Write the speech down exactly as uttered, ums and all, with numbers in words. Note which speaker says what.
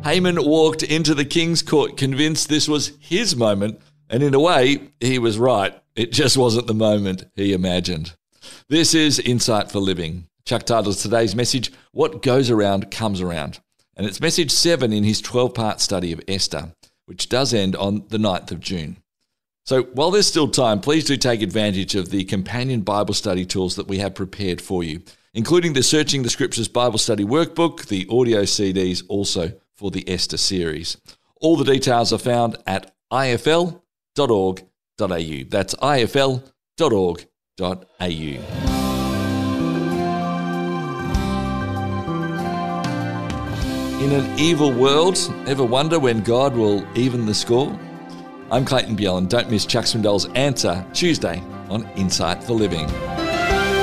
Speaker 1: Haman walked into the king's court convinced this was his moment, and in a way, he was right. It just wasn't the moment he imagined. This is Insight for Living. Chuck titles today's message, What Goes Around Comes Around. And it's message seven in his twelve-part study of Esther, which does end on the ninth of June. So while there's still time, please do take advantage of the companion Bible study tools that we have prepared for you, including the Searching the Scriptures Bible Study Workbook, the audio C Ds also for the Esther series. All the details are found at I F L dot org dot A U. That's I F L dot org dot A U. In an evil world, ever wonder when God will even the score? I'm Clayton Bjelland. Don't miss Chuck Swindoll's Answer Tuesday on Insight for Living.